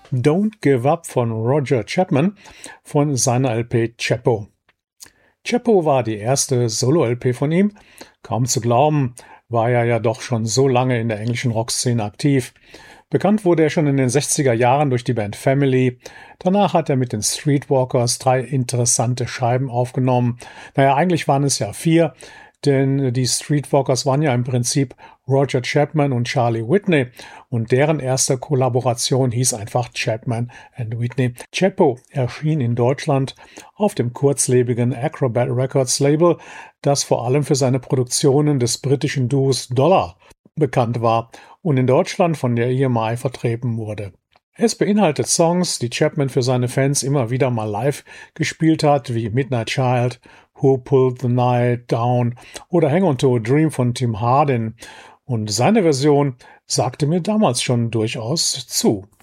Don't Give Up von Roger Chapman von seiner LP Chapo. Chapo war die erste Solo-LP von ihm. Kaum zu glauben, war er ja doch schon so lange in der englischen Rockszene aktiv. Bekannt wurde er schon in den 60er Jahren durch die Band Family. Danach hat er mit den Streetwalkers 3 interessante Scheiben aufgenommen. Eigentlich waren es ja 4, denn die Streetwalkers waren ja im Prinzip Roger Chapman und Charlie Whitney und deren erste Kollaboration hieß einfach Chapman and Whitney. Chapo erschien in Deutschland auf dem kurzlebigen Acrobat Records Label, das vor allem für seine Produktionen des britischen Duos Dollar bekannt war und in Deutschland von der EMI vertreten wurde. Es beinhaltet Songs, die Chapman für seine Fans immer wieder mal live gespielt hat, wie Midnight Child, Who Pulled the Night Down oder Hang On to a Dream von Tim Hardin. Und seine Version sagte mir damals schon durchaus zu.